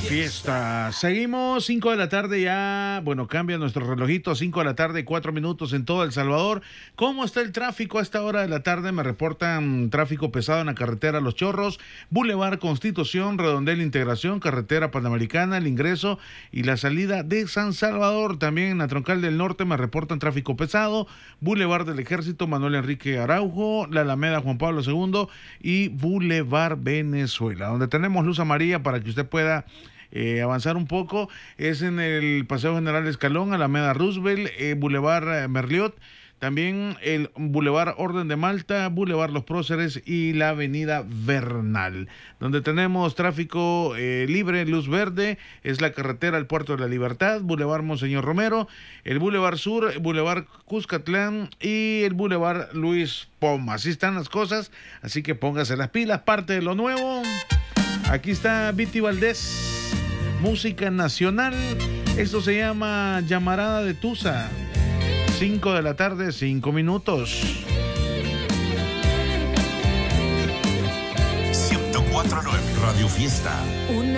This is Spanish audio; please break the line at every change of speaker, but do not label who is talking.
Fiesta. Seguimos, 5 de la tarde ya, bueno, cambia nuestro relojito, 5 de la tarde, 4 minutos en todo El Salvador. ¿Cómo está el tráfico a esta hora de la tarde? Me reportan tráfico pesado en la carretera Los Chorros, Boulevard Constitución, Redondel Integración, carretera Panamericana, el ingreso y la salida de San Salvador. También en la Troncal del Norte me reportan tráfico pesado, Boulevard del Ejército, Manuel Enrique Araujo, la Alameda Juan Pablo II y Boulevard Venezuela, donde tenemos luz amarilla para que usted pueda avanzar un poco. Es en el Paseo General Escalón, Alameda Roosevelt, Boulevard Merliot, también el Boulevard Orden de Malta, Boulevard Los Próceres y la Avenida Bernal. Donde tenemos tráfico libre, luz verde, es la carretera al Puerto de la Libertad, Boulevard Monseñor Romero, el Boulevard Sur, Boulevard Cuscatlán y el Boulevard Luis Poma. Así están las cosas, así que póngase las pilas, parte de lo nuevo. Aquí está Viti Valdés. Música nacional, esto se llama Llamarada de Tusa. 5 de la tarde, 5 minutos.
104.9 Radio Fiesta.